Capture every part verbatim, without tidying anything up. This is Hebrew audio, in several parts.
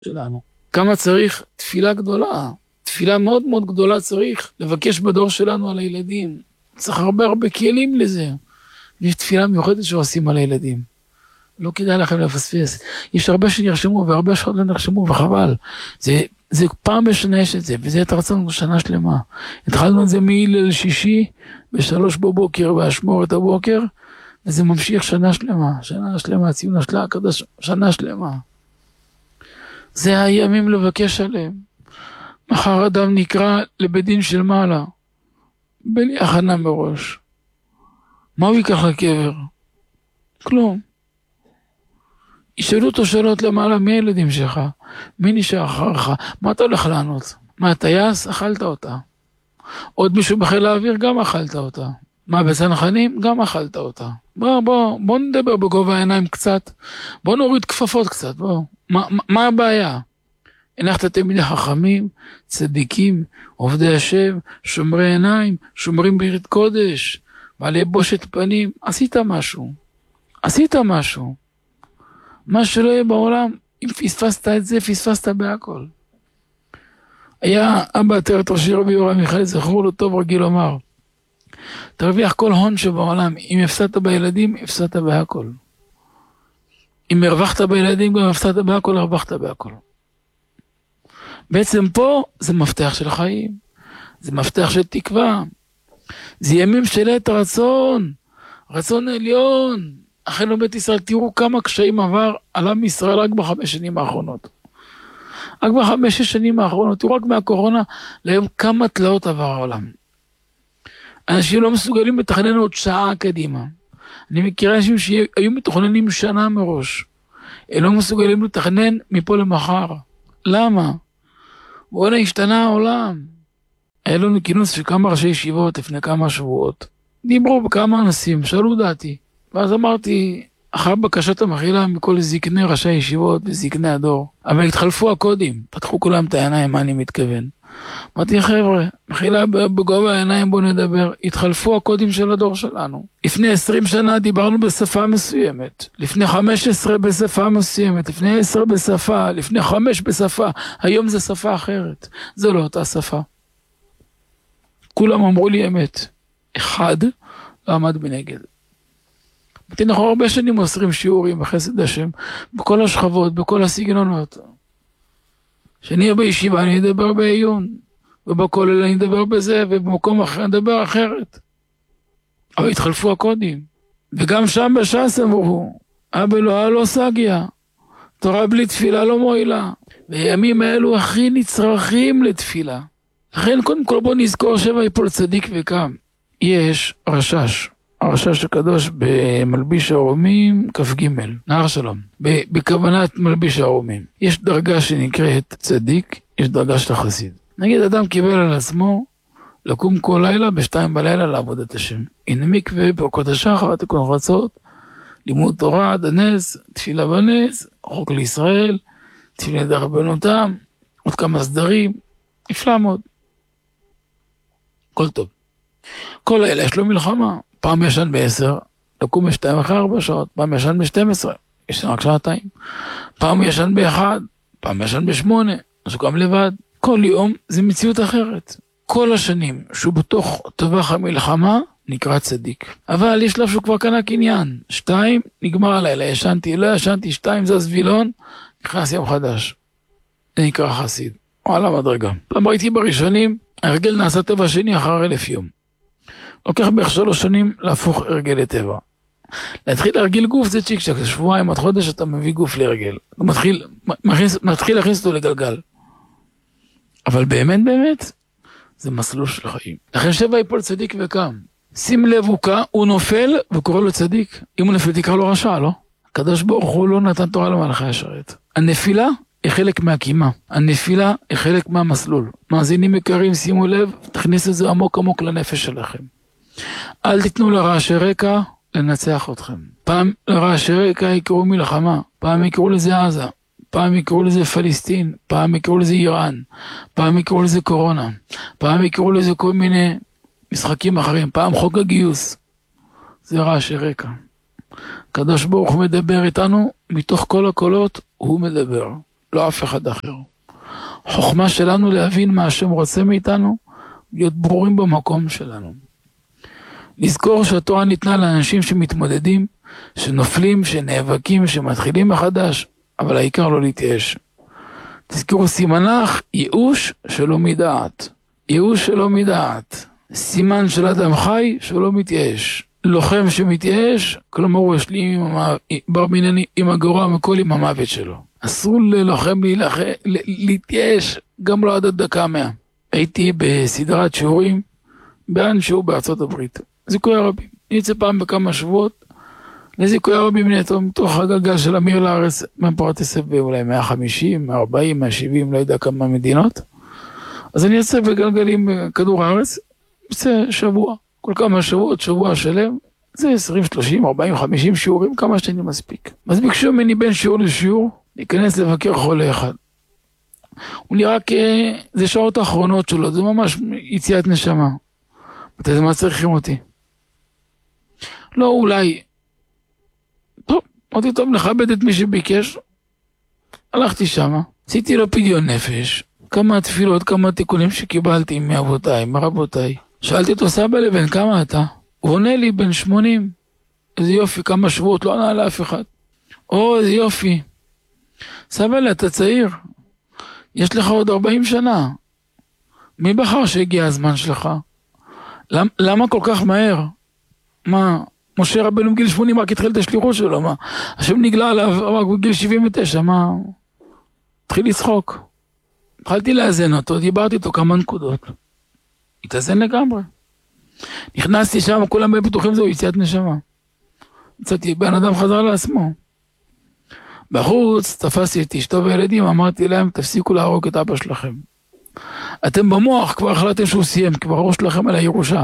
שלנו. כמה צריך תפילה גדולה, תפילה מאוד מאוד גדולה צריך לבקש בדור שלנו על הילדים. צריך הרבה הרבה כלים לזה. יש תפילה מיוחדת שעושים על הילדים. לא כדאי לכם לפספס. יש הרבה שנרשמו והרבה שעוד לא נרשמו וחבל. זה, זה פעם בשנה יש את זה, וזה את רצון שנה שלמה. התחלנו את זה מהילל שישי, בשלוש בבוקר, באשמור את הבוקר, וזה ממשיך שנה שלמה, שנה שלמה, ציון השלה הקדוש, שנה שלמה. זה הימים לבקש עליהם. מחר אדם נקרא לבית דין של מעלה, בלי הכנה מראש. מה הוא ייקח לקבר? כלום. ישאלו אותו שאלות למעלה, מי הילדים שלך? מי נשאר אחריך? מה אתה הולך לענות? מה, טייס? אכלת אותה. עוד מישהו בחיל האוויר? גם אכלת אותה. מה, בצנחנים? גם אכלת אותה. בוא, בוא, בוא נדבר בגובה העיניים קצת. בוא נוריד כפפות קצת, בוא. מה, מה, מה הבעיה? הנחת תלמידי חכמים, צדיקים, עובדי השם, שומרי עיניים, שומרים ברית קודש, בעלי בושת פנים. עשית משהו. עשית משהו. מה שלא יהיה בעולם, אם פספסת את זה, פספסת בהכל. היה אבא עטרת ראשי רבי יורם מיכאל, זכרו לו טוב, רגיל לומר, תרוויח כל הון שבעולם, אם הפסדת בילדים, הפסדת בהכל. אם הרווחת בילדים, גם הפסדת בהכל, הרווחת בהכל. בעצם פה זה מפתח של חיים, זה מפתח של תקווה, זה ימים של עת רצון, רצון עליון. אחינו בית ישראל, תראו כמה קשיים עבר על עם ישראל רק בחמש שנים האחרונות. רק בחמש שנים האחרונות, תראו רק מהקורונה, להיום כמה תלאות עבר העולם. אנשים לא מסוגלים לתכנן עוד שעה קדימה. אני מכיר אנשים שהיו מתוכננים שנה מראש. הם לא מסוגלים לתכנן מפה למחר. למה? בואו השתנה העולם. היה לנו כינוס של כמה ראשי ישיבות לפני כמה שבועות. דיברו בכמה אנשים, שאלו דעתי. ואז אמרתי, אחר בקשת המחילה מכל זקני ראשי הישיבות וזקני הדור. אבל התחלפו הקודים, פתחו כולם את העיניים, מה אני מתכוון. אמרתי, חבר'ה, מחילה בגובה העיניים בוא נדבר, התחלפו הקודים של הדור שלנו. לפני עשרים שנה דיברנו בשפה מסוימת, לפני חמש עשרה בשפה מסוימת, לפני עשר בשפה, לפני חמש בשפה, היום זה שפה אחרת, זה לא אותה שפה. כולם אמרו לי אמת, אחד לא עמד מנגד. אנחנו הרבה שנים עושרים שיעורים בחסד השם, בכל השכבות, בכל הסגנונות. שאני אהיה בישיבה, אני אדבר בעיון, ובכולל אני אדבר בזה, ובמקום אחר אני אדבר אחרת. אבל התחלפו הקודים. וגם שם בש"ס אמרו, אבא לא לא סגיה, תורה בלי תפילה לא מועילה. בימים האלו הכי נצרכים לתפילה. לכן קודם כל בוא נזכור שבע יפול צדיק וקם. יש רשש. הרשש הקדוש במלביש הרומים כף ג' נהר שלום, בכוונת מלביש הרומים. יש דרגה שנקראת צדיק, יש דרגה של חסיד. נגיד אדם קיבל על עצמו לקום כל לילה בשתיים בלילה לעבודת השם. הנה מקווה, ברכות השחר, תיקון חצות, לימוד תורה עד הנס, תפילה בנס, חוק לישראל, תפילה דרבנותם, עוד כמה סדרים, נפלא מאוד. כל טוב. כל לילה יש לו מלחמה. פעם ישן בעשר, לקום בשתיים אחרי ארבע שעות, פעם ישן בשתים עשרה, ישן רק שעתיים, פעם ישן באחד, פעם ישן בשמונה, אז הוא גם לבד. כל יום זה מציאות אחרת. כל השנים שהוא בתוך טווח המלחמה נקרא צדיק. אבל יש לו שהוא כבר קנה קניין. שתיים, נגמר הלילה, ישנתי, לא ישנתי, שתיים זה הסבילון, נכנס יום חדש. זה נקרא חסיד. וואלה מדרגה. פעם ראיתי בראשונים, הרגל נעשה טבע שני אחר אלף יום. לוקח בערך שלוש שנים להפוך הרגל לטבע. להתחיל להרגיל גוף זה צ'יק צ'ק, שבועיים עד חודש אתה מביא גוף להרגל. אתה מתחיל, מתחיל להכניס אותו לגלגל. אבל באמת באמת, זה מסלול של חיים. לכן שבע יפול צדיק וקם. שים לב הוא קם, הוא נופל וקורא לו צדיק. אם הוא נפל תקרא לו רשע, לא? הקדוש ברוך הוא לא נתן תורה למלאכי השרת. הנפילה היא חלק מהקימה. הנפילה היא חלק מהמסלול. מאזינים יקרים, שימו לב, תכניס את זה עמוק עמוק לנפש שלכם. אל תיתנו לרעשי רקע לנצח אתכם. פעם לרעשי רקע יקראו מלחמה, פעם יקראו לזה עזה, פעם יקראו לזה פלסטין, פעם יקראו לזה איראן, פעם יקראו לזה קורונה, פעם יקראו לזה כל מיני משחקים אחרים, פעם חוק הגיוס. זה רעשי רקע. קדוש ברוך הוא מדבר איתנו, מתוך כל הקולות הוא מדבר. לא אף אחד אחר. חוכמה שלנו להבין מה השם רוצה מאיתנו, להיות ברורים במקום שלנו. לזכור שהתורה ניתנה לאנשים שמתמודדים, שנופלים, שנאבקים, שמתחילים מחדש, אבל העיקר לא להתייאש. תזכרו, סימנך ייאוש שלא מדעת. ייאוש שלא מדעת. סימן של אדם חי שלא מתייאש. לוחם שמתייאש, כלומר הוא השלים בר מינני עם הגרוע מכל עם המוות שלו. אסור ללוחם להתייאש, גם לא עד הדקה מאה. הייתי בסדרת שיעורים, באן שיעור בארצות הברית. זיכוי הרבים. אני יצא פעם בכמה שבועות, לזיכוי הרבים נטו, מתוך הגלגל של אמיר לארץ, מפרטיסף באולי מאה וחמישים, מאה וארבעים, מאה שבעים, לא יודע כמה מדינות. אז אני יצא בגלגלים כדור הארץ, יצא שבוע. כל כמה שבועות, שבוע שלם, זה עשרים, שלושים, ארבעים, חמישים שיעורים, כמה שאני מספיק. אז ביקשו ממני בין שיעור לשיעור, להיכנס לבקר חולה אחד. הוא נראה כ... זה שעות האחרונות שלו, זה ממש יציאת נשמה. מתי זה מה צריכים אותי? לא, אולי... טוב, אמרתי טוב, לכבד את מי שביקש. הלכתי שמה, עשיתי לו פדיון נפש, כמה תפילות, כמה תיקונים שקיבלתי מאבותיי, מרבותיי. שאלתי אותו, סבא לבן, כמה אתה? הוא עונה לי, בן שמונים. איזה יופי, כמה שבועות, לא ענה לאף אחד. או, איזה יופי. סבא לי, אתה צעיר. יש לך עוד ארבעים שנה. מי בחר שהגיע הזמן שלך? למ, למה כל כך מהר? מה, משה רבנו בגיל שמונים רק התחיל את השליחות שלו, מה? השם נגלה עליו רק בגיל שבעים ותשע, מה? התחיל לצחוק. התחלתי לאזן אותו, דיברתי איתו כמה נקודות. התאזן לגמרי. נכנסתי שם, כולם בטוחים זהו יציאת נשמה. יצאתי, בן אדם חזר לעצמו. בחוץ, תפסתי את אשתו וילדים, אמרתי להם, תפסיקו להרוג את אבא שלכם. אתם במוח כבר החלטתם שהוא סיים, כבר הראש שלכם על הירושה.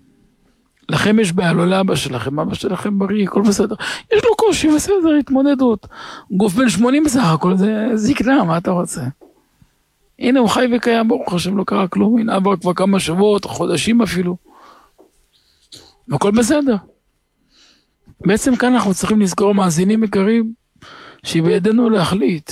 לכם יש בעיה, לא לאבא שלכם, אבא שלכם בריא, הכל בסדר. יש לו קושי, בסדר, התמודדות. גוף בן שמונים בסך הכל, זה זקנה, מה אתה רוצה? הנה הוא חי וקיים, ברוך השם, לא קרה כלום, הנה עבר כבר כמה שבועות, חודשים אפילו. הכל בסדר. בעצם כאן אנחנו צריכים לזכור מאזינים יקרים, שבידינו להחליט.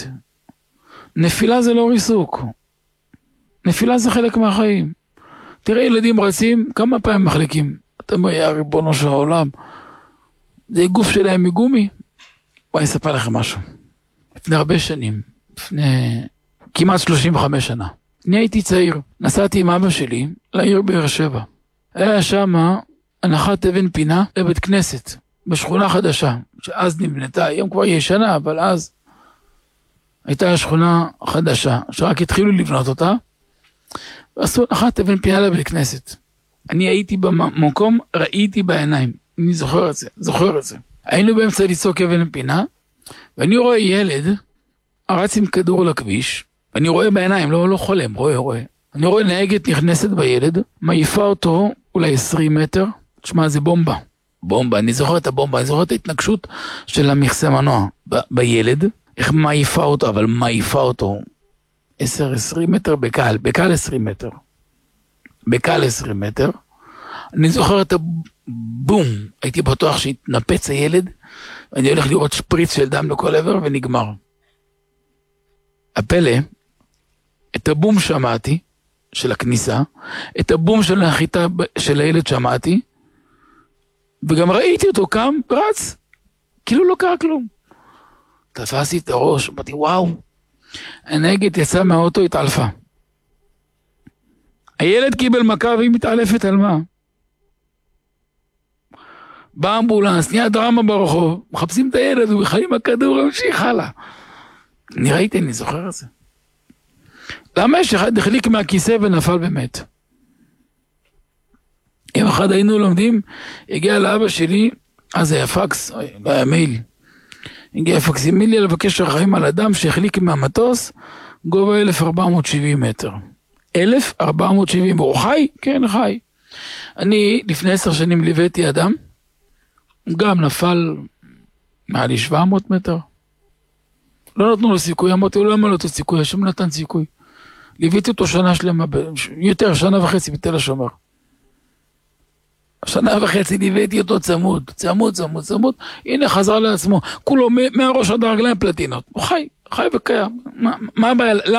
נפילה זה לא ריסוק. נפילה זה חלק מהחיים. תראה ילדים רצים, כמה פעמים מחליקים. אתה אומר, יא ריבונו של העולם, זה גוף שלהם מגומי. בואי אספר לכם משהו. לפני הרבה שנים, לפני כמעט שלושים וחמש שנה, אני הייתי צעיר, נסעתי עם אבא שלי לעיר באר שבע. היה שם הנחת אבן פינה לבית כנסת, בשכונה חדשה, שאז נבנתה, היום כבר ישנה, אבל אז הייתה שכונה חדשה, שרק התחילו לבנות אותה, ועשו הנחת אבן פינה לבית כנסת. אני הייתי במקום, ראיתי בעיניים, אני זוכר את זה, זוכר את זה. היינו באמצע לצעוק אבן פינה, ואני רואה ילד, הרץ עם כדור לכביש, ואני רואה בעיניים, לא, לא חולם, רואה, רואה. אני רואה נהגת נכנסת בילד, מעיפה אותו אולי עשרים מטר, תשמע, זה בומבה. בומבה, אני זוכר את הבומבה, אני זוכר את ההתנגשות של המכסה מנוע ב- בילד, איך מעיפה אותו, אבל מעיפה אותו עשר עשרים מטר בקל, בקל עשרים מטר. בקל עשרים מטר. אני זוכר את הבום, הייתי בטוח שהתנפץ הילד, ואני הולך לראות שפריץ של דם לכל עבר ונגמר. הפלא, את הבום שמעתי, של הכניסה, את הבום של החיטה של הילד שמעתי, וגם ראיתי אותו קם, רץ, כאילו לא קרה כלום. תפסתי את הראש, אמרתי, וואו, הנהגת יצא מהאוטו, התעלפה. הילד קיבל מכה והיא מתעלפת על מה? באמבולנס, נהיה דרמה ברחוב, מחפשים את הילד, הוא בחיים עם הכדור, המשיך הלאה. אני ראיתי, אני זוכר את זה. למה יש אחד החליק מהכיסא ונפל באמת? יום אחד היינו לומדים, הגיע לאבא שלי, אז היה פקס, לא היה מייל, הגיע פקסימיליה לבקש רחמים על אדם שהחליק מהמטוס, גובה אלף ארבע מאות שבעים מטר. אלף ארבע מאות שבעים, הוא חי? כן, חי. אני לפני עשר שנים ליוויתי אדם, גם נפל מעל שבע מאות מטר. לא נתנו לו סיכוי, אמרתי לו, למה לא נתנו סיכוי? השם נתן סיכוי. ליוויתי אותו שנה שלמה, יותר, שנה וחצי בתל השומר. שנה וחצי ליוויתי אותו צמוד, צמוד, צמוד, צמוד, הנה חזר לעצמו, כולו מהראש עד הרגליים פלטינות, הוא חי, חי וקיים. מה, מה הבעיה?